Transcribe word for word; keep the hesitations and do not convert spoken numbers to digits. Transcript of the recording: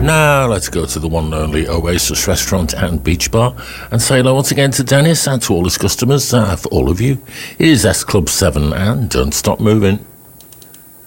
Now let's go to the one and only Oasis Restaurant and Beach Bar and say hello once again to Dennis and to all his customers. Uh, for all of you, it is S Club seven and don't stop moving.